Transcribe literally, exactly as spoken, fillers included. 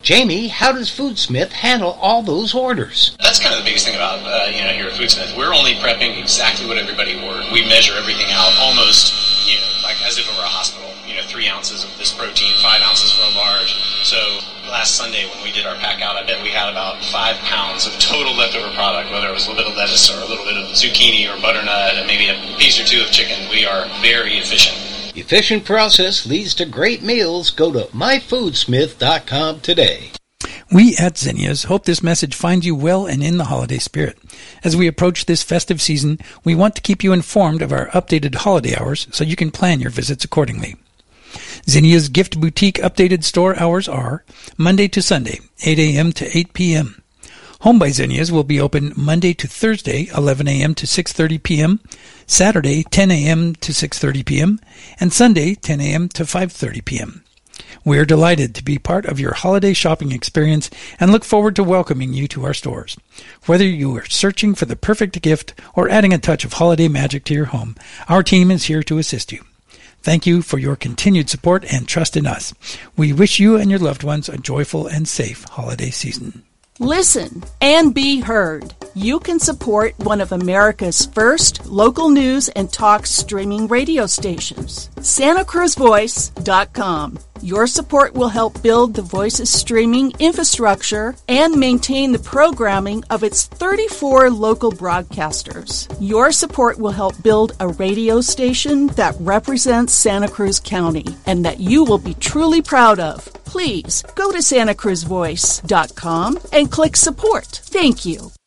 Jamie, how does Foodsmith handle all those orders? That's kind of the biggest thing about, uh, you know, here at Foodsmith. We're only prepping exactly what everybody ordered. We measure everything out almost, you know, like as if it were a hospital. You know, three ounces of this protein, five ounces for a large. So last Sunday when we did our pack out, I bet we had about five pounds of total leftover product, whether it was a little bit of lettuce or a little bit of zucchini or butternut and maybe a piece or two of chicken. We are very efficient. Efficient process leads to great meals. Go to my foodsmith dot com today. We at Zinnia's hope this message finds you well and in the holiday spirit. As we approach this festive season, we want to keep you informed of our updated holiday hours so you can plan your visits accordingly. Zinnia's Gift Boutique updated store hours are Monday to Sunday, eight a.m. to eight p.m. Home by Zinnia's will be open Monday to Thursday, eleven a.m. to six thirty p.m., Saturday, ten a.m. to six thirty p.m., and Sunday, ten a.m. to five thirty p.m. We are delighted to be part of your holiday shopping experience and look forward to welcoming you to our stores. Whether you are searching for the perfect gift or adding a touch of holiday magic to your home, our team is here to assist you. Thank you for your continued support and trust in us. We wish you and your loved ones a joyful and safe holiday season. Listen and be heard. You can support one of America's first local news and talk streaming radio stations, Santa Cruz Voice dot com. Your support will help build the Voice's streaming infrastructure and maintain the programming of its thirty-four local broadcasters. Your support will help build a radio station that represents Santa Cruz County and that you will be truly proud of. Please go to Santa Cruz Voice dot com and click support. Thank you.